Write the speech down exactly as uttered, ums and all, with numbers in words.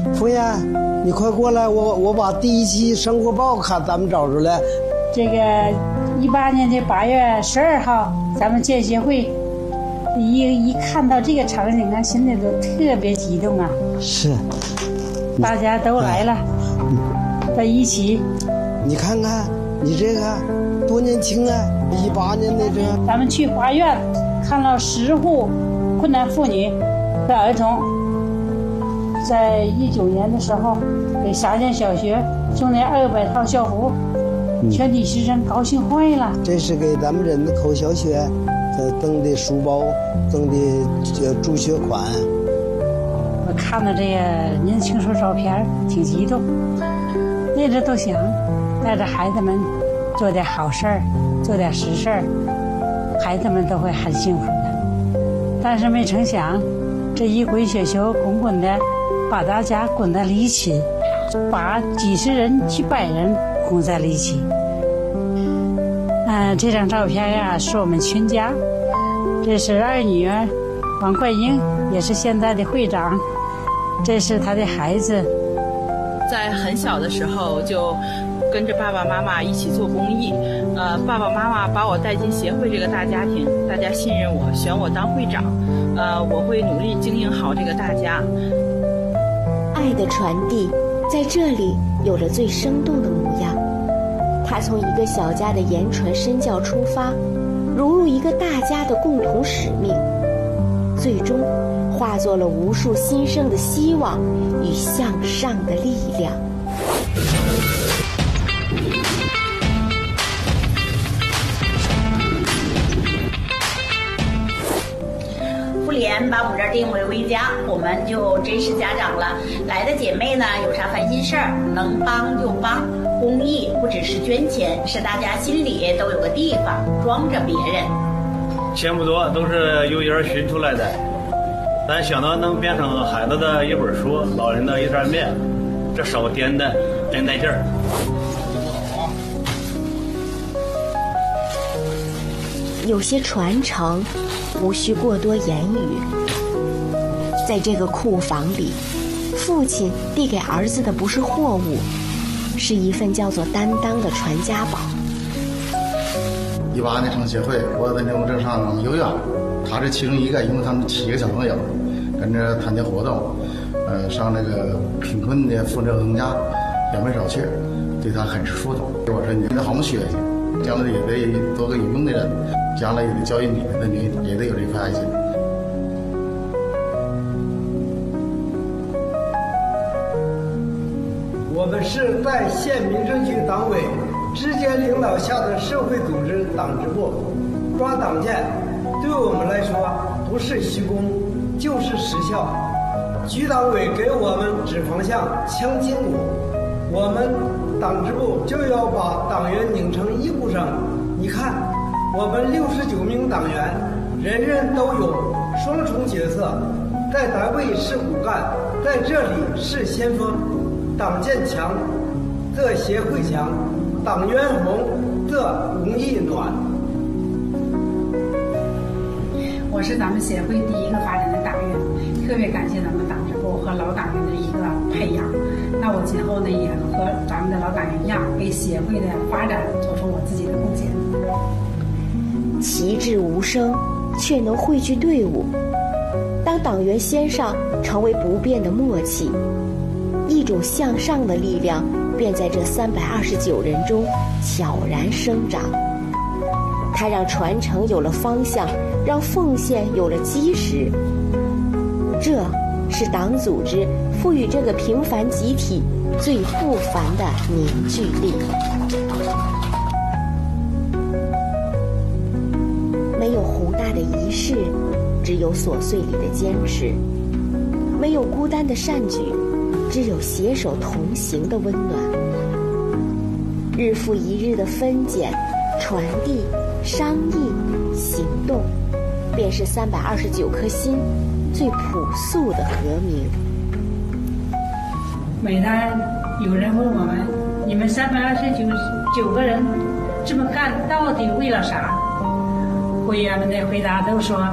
凤燕，你快过来，我我把第一期生活报看咱们找出来。 这个一八年的八月十二号，咱们建协会一一看到这个场景啊，心里都特别激动啊。 是， 大家都来了，在一起。 你看看，你这个多年轻啊！一八年的这， 咱们去花院看了十户困难妇女和儿童。在一九年的时候，给沙县小学送了二百套校服，全体师生高兴坏了。 这是给咱们人的口小学呃赠的书包，赠的呃助学款。 我看到这个年轻时候照片，挺激动。那阵都想带着孩子们做点好事儿，做点实事儿，孩子们都会很幸福的。但是没成想，这一滚雪球滚滚的，把大家滚在了一起，把几十人、几百人轰在了一起。嗯、呃，这张照片呀，是我们全家。这是二女儿王冠英，也是现在的会长。这是她的孩子。 在很小的时候就跟着爸爸妈妈一起做公益，呃，爸爸妈妈把我带进协会这个大家庭，大家信任我，选我当会长，呃，我会努力经营好这个大家。 爱的传递在这里有了最生动的模样，它从一个小家的言传身教出发，融入一个大家的共同使命，最终化作了无数新生的希望与向上的力量。 妇联把我们这儿定为微家，我们就真是家长了。来的姐妹呢，有啥烦心事儿，能帮就帮。公益不只是捐钱，是大家心里都有个地方装着别人。 钱不多，都是由人寻出来的，但想到能变成孩子的一本书，老人的一扇面，这手掂的真带劲儿。 有些传承无需过多言语。在这个库房里，父亲递给儿子的不是货物，是一份叫做担当的传家宝。 一八年成协会，我在牛镇上游泳，他是其中一个，因为他们七个小朋友跟着参加活动，呃，上那个贫困的妇女儿童家也没少去，对他很是触动。我说你得好好学习，将来也得做个有用的人，将来也得教育你的女，也得有这份爱心。 我们是在县民政局党委直接领导下的社会组织党支部，抓党建对我们来说不是虚功就是实效。局党委给我们指方向强筋骨，我们党支部就要把党员拧成一股绳。你看我们六十九名党员，人人都有双重角色，在单位是骨干，在这里是先锋。党建强则协会强，党员红则公益暖。 我是咱们协会第一个发展的党员，特别感谢咱们党支部和老党员的一个培养。那我今后呢，也和咱们的老党员一样，给协会的发展做出我自己的贡献。 旗帜无声，却能汇聚队伍。当党员先上，成为不变的默契。一种向上的力量便在这三百二十九人中悄然生长，它让传承有了方向，让奉献有了基石。这是党组织赋予这个平凡集体最不凡的凝聚力。没有宏大的仪式，只有琐碎里的坚持；没有孤单的善举，只有携手同行的温暖。日复一日的分拣、传递、商议、行动，便是三百二十九颗心最朴素的和鸣。 每当有人问我们，你们三百二十九九个人这么干，到底为了啥？会员们的回答都说，